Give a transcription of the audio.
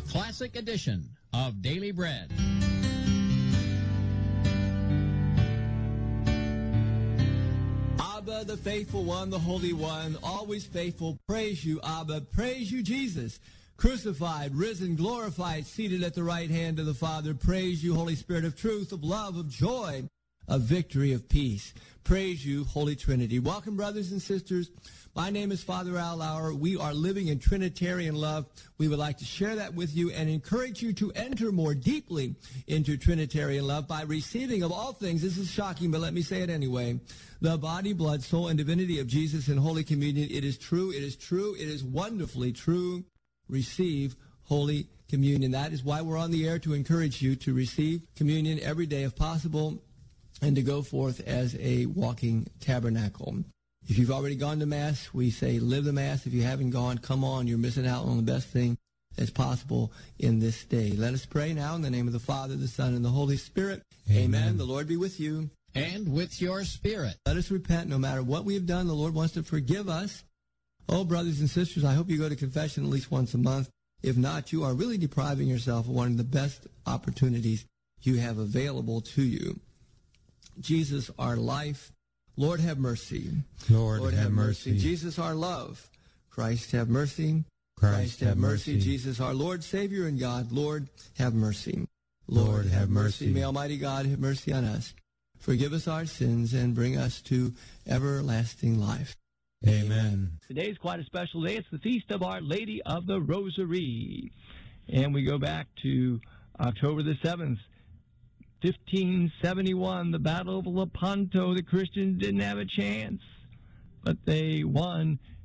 classic edition of Daily Bread. Abba, the faithful one, the Holy One, always faithful, praise you, Abba, praise you, Jesus, crucified, risen, glorified, seated at the right hand of the Father, praise you, Holy Spirit of truth, of love, of joy, of victory, of peace. Praise you, Holy Trinity. Welcome, brothers and sisters. My name is Father Al Lauer. We are living in Trinitarian love. We would like to share that with you and encourage you to enter more deeply into Trinitarian love by receiving, of all things, this is shocking, but let me say it anyway, the body, blood, soul, and divinity of Jesus in Holy Communion. It is true, it is true, it is wonderfully true. Receive Holy Communion. That is why we're on the air, to encourage you to receive communion every day if possible, and to go forth as a walking tabernacle. If you've already gone to Mass, we say live the Mass. If you haven't gone, come on. You're missing out on the best thing that's possible in this day. Let us pray now in the name of the Father, the Son, and the Holy Spirit. Amen. The Lord be with you. And with your spirit. Let us repent no matter what we have done. The Lord wants to forgive us. Oh, brothers and sisters, I hope you go to confession at least once a month. If not, you are really depriving yourself of one of the best opportunities you have available to you. Jesus, our life. Lord, have mercy. Lord, have mercy. Jesus, our love. Christ, have mercy. Christ, have mercy. Jesus, our Lord, Savior, and God. Lord, have mercy. Lord, have mercy. May Almighty God have mercy on us. Forgive us our sins and bring us to everlasting life. Amen. Today is quite a special day. It's the Feast of Our Lady of the Rosary. And we go back to October the 7th, 1571, the Battle of Lepanto. The Christians didn't have a chance, but they won.